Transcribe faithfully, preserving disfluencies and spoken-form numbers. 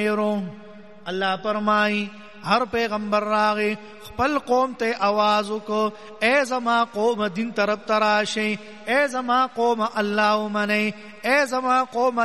اللہ فرمائی ہر پیغمبر راغی خپل قوم تے آواز کو اے زما قوم دین طرف تراشی، اے زما قوم اللہ منی، اے زما قوم